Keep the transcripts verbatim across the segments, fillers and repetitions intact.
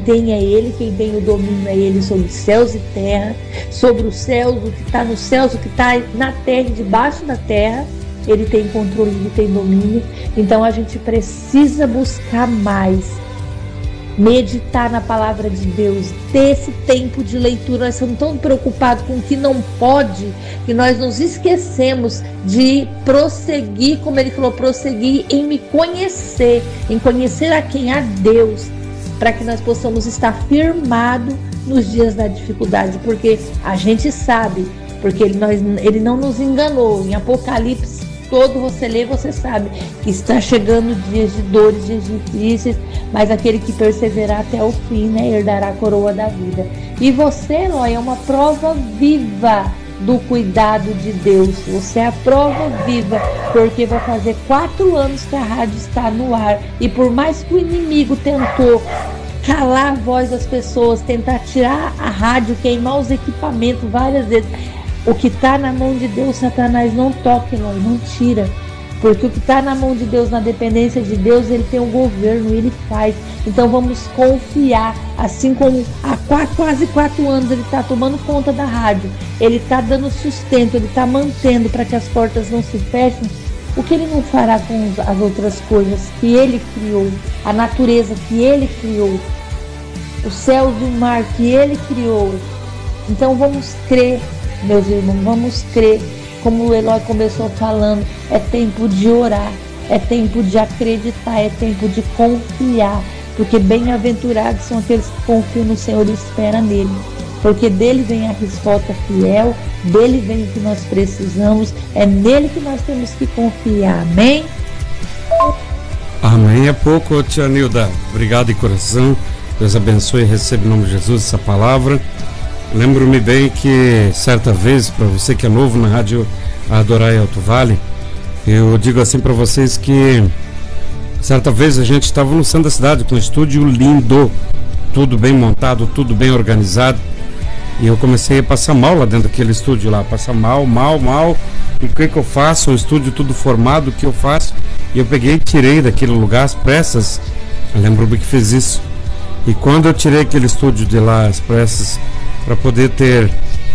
tem é Ele, quem tem o domínio é Ele sobre céus e terra, sobre os céus, o que está nos céus, o que está na terra e debaixo da terra. Ele tem controle, Ele tem domínio. Então a gente precisa buscar mais, meditar na palavra de Deus, ter esse tempo de leitura. Nós estamos tão preocupados com o que não pode, que nós nos esquecemos de prosseguir, como ele falou, prosseguir em me conhecer, em conhecer a quem? A Deus, para que nós possamos estar firmados nos dias da dificuldade, porque a gente sabe, porque ele, nós, ele não nos enganou. Em Apocalipse todo você lê, você sabe que está chegando dias de dores, dias difíceis, mas aquele que perseverar até o fim, né, herdará a coroa da vida. E você, Eloy, é uma prova viva do cuidado de Deus. Você é a prova viva, porque vai fazer quatro anos que a rádio está no ar, e por mais que o inimigo tentou calar a voz das pessoas, tentar tirar a rádio, queimar os equipamentos várias vezes, o que está na mão de Deus, Satanás não toca, Eloy, não tira. Porque o que está na mão de Deus, na dependência de Deus, Ele tem o governo, Ele faz. Então vamos confiar, assim como há quatro, quase quatro anos Ele está tomando conta da rádio, Ele está dando sustento, Ele está mantendo para que as portas não se fechem. O que Ele não fará com as outras coisas que Ele criou, a natureza que Ele criou, os céus e o mar que Ele criou? Então vamos crer, meus irmãos, vamos crer, como o Eloy começou falando, é tempo de orar, é tempo de acreditar, é tempo de confiar, porque bem-aventurados são aqueles que confiam no Senhor e esperam nele, porque dele vem a resposta fiel, dele vem o que nós precisamos, é nele que nós temos que confiar, amém? Amém. É pouco, tia Nilda, obrigado de coração, Deus abençoe e receba em nome de Jesus essa palavra. Lembro-me bem que certa vez, para você que é novo na rádio Adorai Alto Vale, eu digo assim para vocês que certa vez a gente estava no centro da cidade com um estúdio lindo, tudo bem montado, tudo bem organizado, e eu comecei a passar mal lá dentro daquele estúdio lá, passar mal, mal, mal, e o que que eu faço? O estúdio tudo formado, o que eu faço? E eu peguei e tirei daquele lugar às pressas, eu lembro-me que fiz isso, e quando eu tirei aquele estúdio de lá às pressas, para poder ter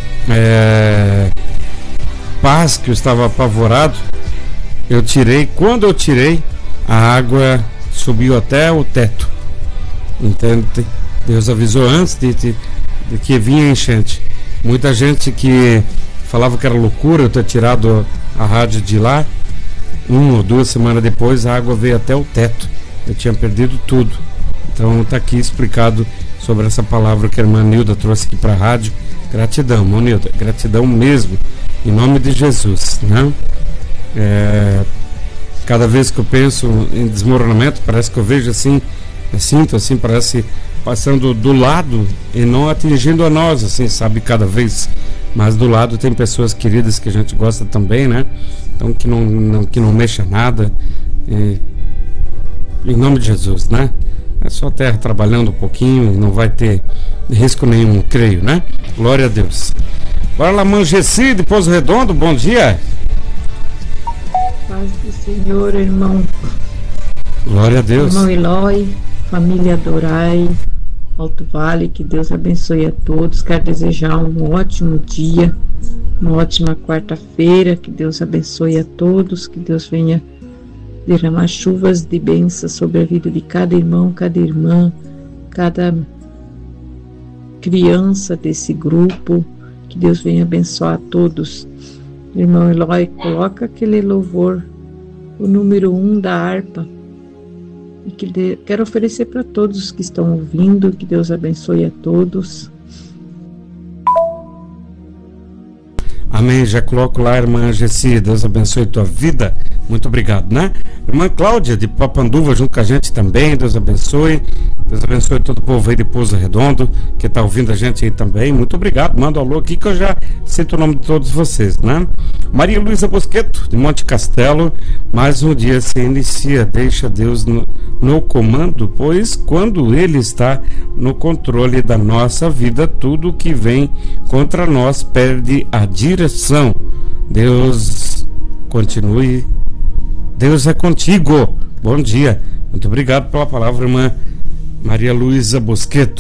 é, paz, que eu estava apavorado, eu tirei, quando eu tirei, a água subiu até o teto, entende? Deus avisou antes de, de, de que vinha enchente. Muita gente que falava que era loucura eu ter tirado a rádio de lá, uma ou duas semanas depois a água veio até o teto, eu tinha perdido tudo. Então está aqui explicado sobre essa palavra que a irmã Nilda trouxe aqui para a rádio. Gratidão, irmã Nilda, gratidão mesmo, em nome de Jesus, né? É, cada vez que eu penso em desmoronamento, parece que eu vejo assim, eu sinto assim, parece passando do lado e não atingindo a nós, assim, sabe, cada vez, mas do lado tem pessoas queridas que a gente gosta também, né? Então que não, não, que não mexa nada, e, em nome de Jesus, né? É só a terra trabalhando um pouquinho e não vai ter risco nenhum, creio, né? Glória a Deus. Bora lá, Mangeci de Pouso Redondo, bom dia. Paz do Senhor, irmão. Glória a Deus. Irmão Eloy, família Adorai Alto Vale, que Deus abençoe a todos. Quero desejar um ótimo dia, uma ótima quarta-feira, que Deus abençoe a todos, que Deus venha derramar chuvas de bênçãos sobre a vida de cada irmão, cada irmã, cada criança desse grupo, que Deus venha abençoar a todos. Irmão Eloy, coloca aquele louvor, o número um da harpa, e que de... quero oferecer para todos que estão ouvindo, que Deus abençoe a todos. Amém, já coloco lá, irmã Gessi, Deus abençoe a tua vida, muito obrigado, né? Irmã Cláudia de Papanduva junto com a gente também, Deus abençoe, Deus abençoe todo o povo aí de Pouso Redondo, que está ouvindo a gente aí também, muito obrigado, manda um alô aqui que eu já cito o nome de todos vocês, né? Maria Luísa Bosqueto, de Monte Castelo, mais um dia se inicia, deixa Deus no, no comando, pois quando Ele está no controle da nossa vida, tudo que vem contra nós perde a direção. Deus continue, Deus é contigo. Bom dia, muito obrigado pela palavra, irmã Maria Luísa Bosqueto.